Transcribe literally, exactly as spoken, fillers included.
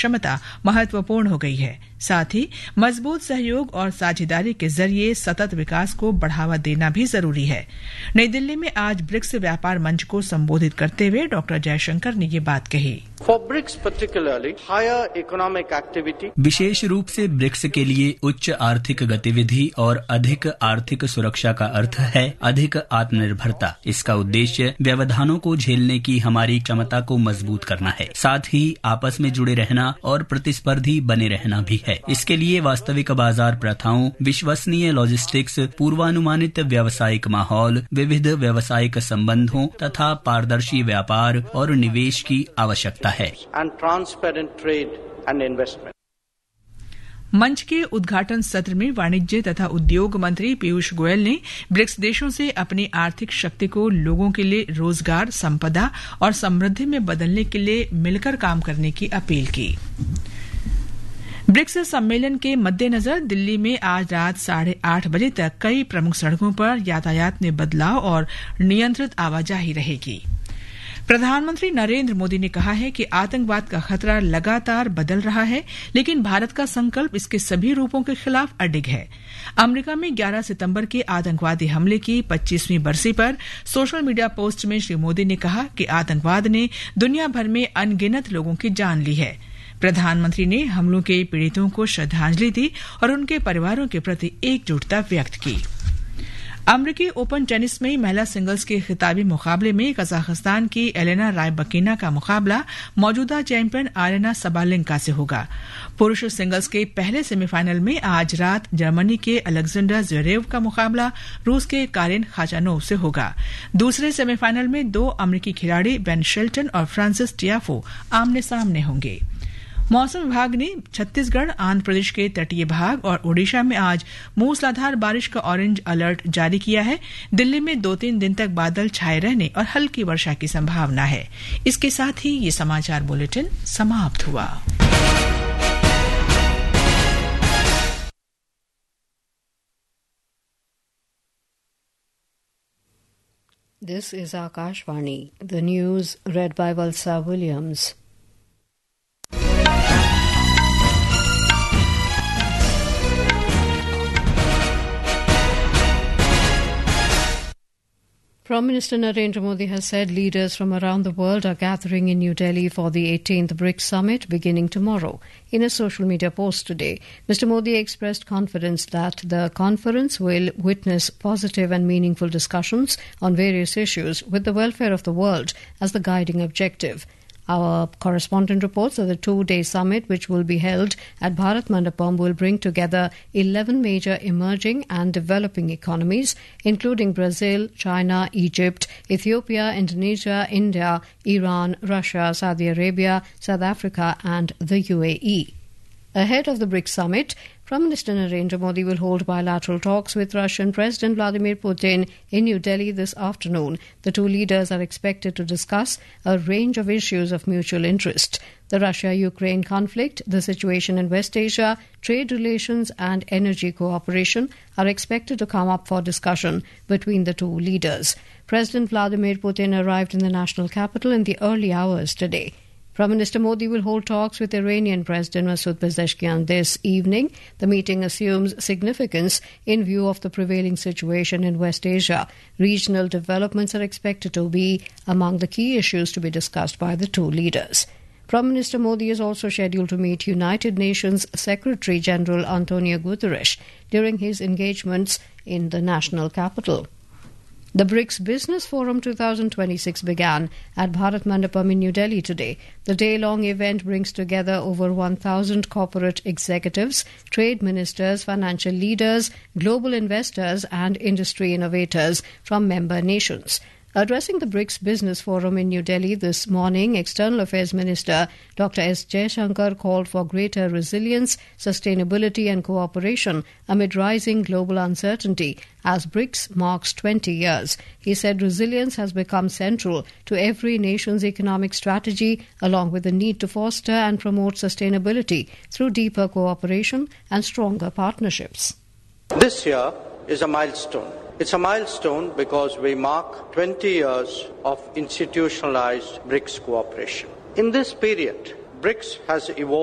क्षमता महत्वपूर्ण हो गई है। साथ ही मजबूत सहयोग और साझेदारी के जरिए सतत विकास को बढ़ावा देना भी जरूरी है। नई दिल्ली में आज ब्रिक्स व्यापार मंच को संबोधित करते हुए डॉक्टर जयशंकर ने ये बात कही। For BRICS particularly, higher economic activity, विशेष रूप से ब्रिक्स के लिए उच्च आर्थिक गतिविधि और अधिक आर्थिक सुरक्षा का अर्थ है अधिक आत्मनिर्भरता। इसका उद्देश्य व्यवधानों को झेलने की हमारी क्षमता को मजबूत करना है, साथ ही आपस में जुड़े रहना और प्रतिस्पर्धी बने रहना भी है। इसके लिए वास्तविक बाजार प्रथाओं, विश्वसनीय लॉजिस्टिक्स, पूर्वानुमानित व्यावसायिक माहौल, विविध व्यावसायिक संबंधों तथा पारदर्शी व्यापार और निवेश की आवश्यकता है। and transparent trade and investment. मंच के उद्घाटन सत्र में वाणिज्य तथा उद्योग मंत्री पीयूष गोयल ने ब्रिक्स देशों से अपनी आर्थिक शक्ति को लोगों के लिए रोजगार, संपदा और समृद्धि में बदलने के लिए मिलकर काम करने की अपील की। ब्रिक्स सम्मेलन के मद्देनजर दिल्ली में आज रात साढ़े आठ बजे तक कई प्रमुख सड़कों पर यातायात में बदलाव और नियंत्रित आवाजाही रहेगी। प्रधानमंत्री नरेंद्र मोदी ने कहा है कि आतंकवाद का खतरा लगातार बदल रहा है, लेकिन भारत का संकल्प इसके सभी रूपों के खिलाफ अडिग है। अमेरिका में ग्यारह सितंबर के आतंकवादी हमले की पच्चीसवीं बरसी पर सोशल मीडिया पोस्ट में श्री मोदी ने कहा कि आतंकवाद ने दुनिया भर में अनगिनत लोगों की जान ली है। प्रधानमंत्री ने हमलों के पीड़ितों को श्रद्धांजलि दी और उनके परिवारों के प्रति एकजुटता व्यक्त की। अमेरिकी ओपन टेनिस में महिला सिंगल्स के खिताबी मुकाबले में कजाकिस्तान की एलेना रायबकीना का मुकाबला मौजूदा चैंपियन आरेना सबालेंका से होगा। पुरुष सिंगल्स के पहले सेमीफाइनल में आज रात जर्मनी के अलेक्जेंडर ज़्वेरेव का मुकाबला रूस के कारिन खाचानोव से होगा। दूसरे सेमीफाइनल में दो अमेरिकी खिलाड़ी बेन शेल्टन और फ्रांसिस टियाफो आमने सामने होंगे। मौसम विभाग ने छत्तीसगढ़, आंध्र प्रदेश के तटीय भाग और ओडिशा में आज मूसलाधार बारिश का ऑरेंज अलर्ट जारी किया है। दिल्ली में दो तीन दिन तक बादल छाए रहने और हल्की वर्षा की संभावना है। इसके साथ ही ये समाचार बुलेटिन समाप्त हुआ। This is Akashvani. The news read by Valsa Williams. Prime Minister Narendra Modi has said leaders from around the world are gathering in New Delhi for the eighteenth BRICS Summit beginning tomorrow. In a social media post today, Mister Modi expressed confidence that the conference will witness positive and meaningful discussions on various issues with the welfare of the world as the guiding objective. Our correspondent reports that the two-day summit, which will be held at Bharat Mandapam, will bring together eleven major emerging and developing economies, including Brazil, China, Egypt, Ethiopia, Indonesia, India, Iran, Russia, Saudi Arabia, South Africa, and the U A E. Ahead of the BRICS summit, Prime Minister Narendra Modi will hold bilateral talks with Russian President Vladimir Putin in New Delhi this afternoon. The two leaders are expected to discuss a range of issues of mutual interest. The Russia-Ukraine conflict, the situation in West Asia, trade relations and energy cooperation are expected to come up for discussion between the two leaders. President Vladimir Putin arrived in the national capital in the early hours today. Prime Minister Modi will hold talks with Iranian President Masoud Pezeshkian this evening. The meeting assumes significance in view of the prevailing situation in West Asia. Regional developments are expected to be among the key issues to be discussed by the two leaders. Prime Minister Modi is also scheduled to meet United Nations Secretary General Antonio Guterres during his engagements in the national capital. The BRICS Business Forum twenty twenty-six began at Bharat Mandapam in New Delhi today. The day-long event brings together over one thousand corporate executives, trade ministers, financial leaders, global investors and industry innovators from member nations. Addressing the BRICS Business Forum in New Delhi this morning, External Affairs Minister Doctor S. Jaishankar called for greater resilience, sustainability and cooperation amid rising global uncertainty as BRICS marks twenty years. He said resilience has become central to every nation's economic strategy, along with the need to foster and promote sustainability through deeper cooperation and stronger partnerships. This year is a milestone. It's a milestone because we mark twenty years of institutionalized BRICS cooperation. In this period, BRICS has evolved